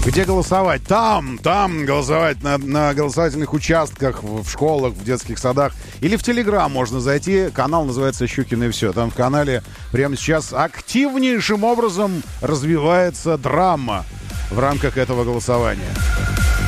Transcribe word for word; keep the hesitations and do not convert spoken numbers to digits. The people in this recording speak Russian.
Где голосовать? Там, там голосовать на, на голосовательных участках, в, в школах, в детских садах. Или в Телеграм можно зайти. Канал называется «Щукин и все». Там в канале прямо сейчас активнейшим образом развивается драма в рамках этого голосования.